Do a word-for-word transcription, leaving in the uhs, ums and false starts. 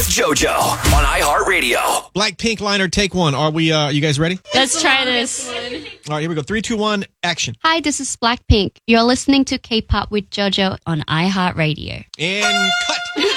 with JoJo on iHeartRadio. Blackpink liner, take one. Are we? Uh, you guys ready? Let's try this. All right, here we go. Three, two, one, action. Hi, this is Blackpink. You're listening to K-pop with JoJo on iHeartRadio. And cut.